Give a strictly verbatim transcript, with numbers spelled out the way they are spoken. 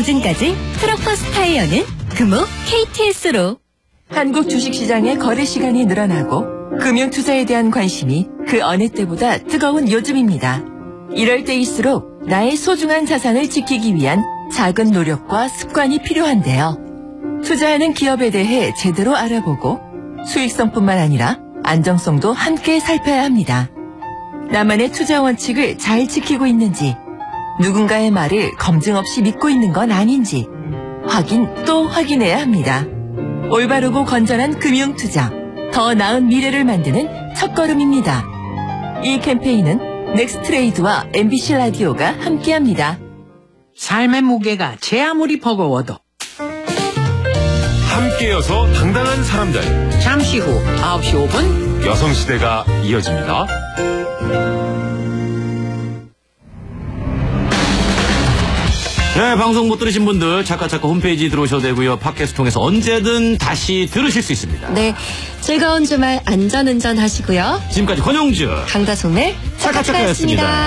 보증까지 트럭버스 타이어는 금호 케이티에스로. 한국 주식시장의 거래 시간이 늘어나고 금융투자에 대한 관심이 그 어느 때보다 뜨거운 요즘입니다. 이럴 때일수록 나의 소중한 자산을 지키기 위한 작은 노력과 습관이 필요한데요. 투자하는 기업에 대해 제대로 알아보고 수익성뿐만 아니라 안정성도 함께 살펴야 합니다. 나만의 투자 원칙을 잘 지키고 있는지, 누군가의 말을 검증 없이 믿고 있는 건 아닌지 확인 또 확인해야 합니다. 올바르고 건전한 금융투자, 더 나은 미래를 만드는 첫걸음입니다. 이 캠페인은 넥스트레이드와 엠비씨 라디오가 함께합니다. 삶의 무게가 제 아무리 버거워도 함께여서 당당한 사람들. 잠시 후 아홉 시 오 분 여성시대가 이어집니다. 네, 방송 못 들으신 분들 차카차카 홈페이지 들어오셔도 되고요. 팟캐스트 통해서 언제든 다시 들으실 수 있습니다. 네, 즐거운 주말 안전운전 하시고요. 지금까지 권영주 강다솜의 차카차카였습니다.